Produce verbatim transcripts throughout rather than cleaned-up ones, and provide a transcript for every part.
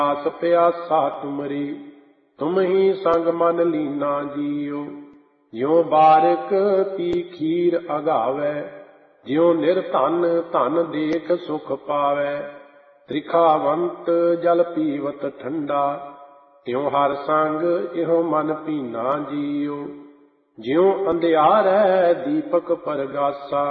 ਆਸ ਪਿਆਸਾ ਤੁਮਰੀ, ਤੁਮ ਹੀ ਸੰਗ ਮਨ ਲੀਨਾ ਜੀਉ। ਜਿਉ ਬਾਰਿਕ ਪੀ ਖੀਰ ਅਗਾਵੈ, ਜਿਉ ਨਿਰਧਨ ਧਨ ਦੇਖ ਸੁਖ ਪਾਵੈ। ਤ੍ਰਿਖਾਵੰਤ ਜਲ ਪੀਵਤ ਠੰਡਾ, ਤਿਉ ਹਰ ਸੰਗ ਇਹੋ ਮਨ ਭੀਨਾ ਜੀਉ। ਜਿਉ ਅੰਧਿਆਰੈ ਦੀਪਕ ਪਰਗਾਸਾ,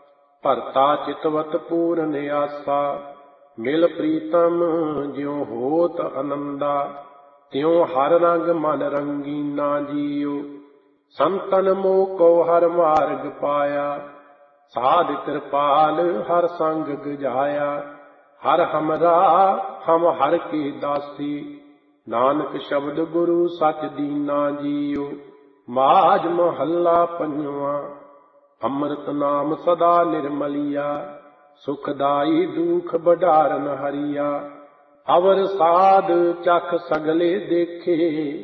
ਭਰਤਾ ਚਿਤਵਤ ਪੂਰਨ ਆਸਾ। ਮਿਲ ਪ੍ਰੀਤਮ ਜਿਉ ਹੋਤ ਅਨੰਦਾ, ਤਿਉ ਹਰ ਰੰਗ ਮਨ ਰੰਗੀਨਾ ਜੀਉ। ਸੰਤਨ ਮੋਹ ਕੋ ਹਰ ਮਾਰਗ ਪਾਇਆ, ਸਾਧ ਕਿਰਪਾਲ ਹਰ ਸੰਗ ਗਜਾਇਆ। ਹਰ ਹਮਰਾ ਹਮ ਹਰ ਕੇ ਦਾਸੀ, ਨਾਨਕ ਸ਼ਬਦ ਗੁਰੂ ਸਚ ਦੀਨਾ ਜੀਉ। ਮਾਝ ਮਹੱਲਾ ਪੰਜਵਾਂ। ਅੰਮ੍ਰਿਤ ਨਾਮ ਸਦਾ ਨਿਰਮਲੀਆ, ਸੁਖਦਾਈ ਦੁਖ ਬਡਾਰਨ ਹਰੀਆ। ਅਵਰ ਸਾਧ ਚਖ ਸਗਲੇ ਦੇਖੇ,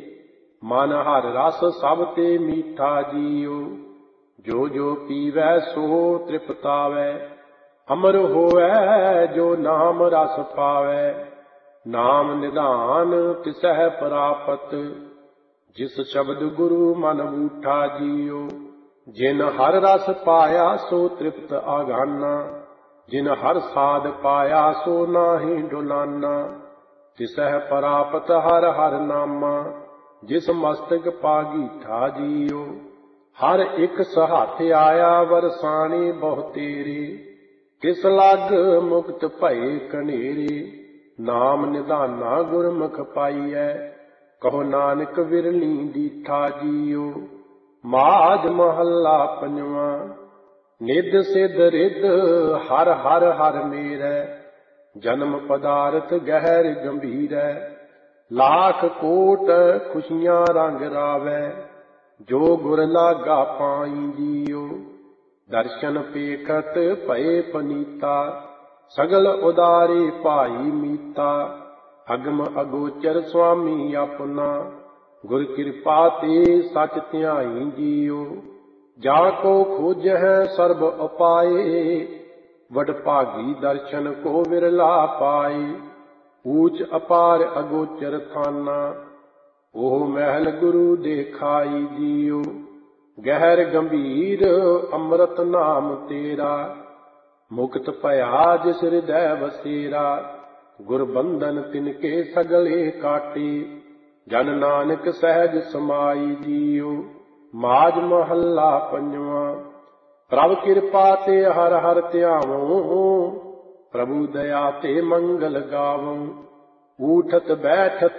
ਮਨ ਹਰ ਰਸ ਸਭ ਤੇ ਮੀਠਾ ਜੀਉ। ਜੋ ਜੋ ਪੀਵੈ ਸੋ ਤ੍ਰਿਪਤਾਵੈ, ਅਮਰ ਹੋਵੈ ਜੋ ਨਾਮ ਰਸ ਪਾਵੈ। ਨਾਮ ਨਿਧਾਨ ਤਿਸਹਿ ਪ੍ਰਾਪਤ, ਜਿਸ ਸ਼ਬਦ ਗੁਰੂ ਮਨ ਬੂਠਾ ਜੀਉ। ਜਿਨ ਹਰ ਰਸ ਪਾਇਆ ਸੋ ਤ੍ਰਿਪਤ ਆਗਾਨਾ, ਜਿਨ ਹਰ ਸਾਧ ਪਾਇਆ ਸੋ ਨਾਹੀ ਡੁਲਾਨਾ। ਤਿਸਹਿ ਪ੍ਰਾਪਤ ਹਰ ਹਰ ਨਾਮਾ, ਜਿਸ ਮਸਤਕ ਪਾਗੀਠਾ ਜੀਉ। ਹਰ ਇੱਕ ਸਹਾਥ ਆਇਆ ਵਰਸਾਣੀ ਬਹੁ ਤੇਰੇ, ਤਿਸ ਲਗ ਮੁਕਤ ਭਏ ਕਨੇਰੇ। ਨਾਮ ਨਿਧਾਨਾ ਗੁਰਮੁਖ ਪਾਈਐ, ਕਹੋ ਨਾਨਕ ਵਿਰਲੀ ਦੀਠਾ ਜੀਉ। ਮਾਝ ਮਹੱਲਾ ਪੰਜਵਾਂ। ਨਿਧ ਸਿਧ ਰਿਧ ਹਰ ਹਰ ਹਰ ਮੇਰੈ, ਜਨਮ ਪਦਾਰਥ ਗਹਿਰ ਗੰਭੀਰੈ। ਲਾਖ ਕੋਟ ਖੁਸ਼ੀਆਂ ਰੰਗ ਰਾਵੈ, ਜੋ ਗੁਰ ਲਾਗਾ ਪਾਈ ਜੀਉ। ਦਰਸ਼ਨ ਪੇਖਤ ਭਏ ਪਨੀਤਾ, ਸਗਲ ਉਦਾਰੇ ਭਾਈ ਮੀਤਾ। ਅਗਮ ਅਗੋਚਰ ਸੁਆਮੀ ਆਪਣਾ, ਗੁਰ ਕਿਰਪਾ ਤੇ ਸਚ ਧਿਆਈ ਜੀਉ। ਜਾ ਕੋ ਖੋਜਹਿ ਸਰਬ ਉਪਾਏ, ਵਡ ਭਾਗੀ ਦਰਸ਼ਨ ਕੋ ਵਿਰਲਾ ਪਾਏ। ਊਚ ਅਪਾਰ ਅਗੋਚਰ ਥਾਨਾ, ਉਹ ਮਹਿਲ ਗੁਰੂ ਦੇਖਾਈ ਜੀਉ। ਗਹਿਰ ਗੰਭੀਰ ਅੰਮ੍ਰਿਤ ਨਾਮ ਤੇਰਾ, ਮੁਕਤ ਭਇਆ ਜਿਸ ਹਿਰਦੈ ਵਸੇਰਾ। ਗੁਰ ਬੰਧਨ ਤਿਨਕੇ ਸਗਲੇ ਕਾਟੇ, ਜਨ ਨਾਨਕ ਸਹਿਜ ਸਮਾਈ ਜੀਉ। ਮਾਝ ਮਹੱਲਾ ਪੰਜਵਾਂ। ਪ੍ਰਭ ਕਿਰਪਾ ਤੇ ਹਰ ਹਰ ਧਿਆਵੋ, ਪ੍ਰਭੂ ਦਇਆ ਤੇ ਮੰਗਲ ਗਾਵੋ। ਊਠਤ ਬੈਠਤ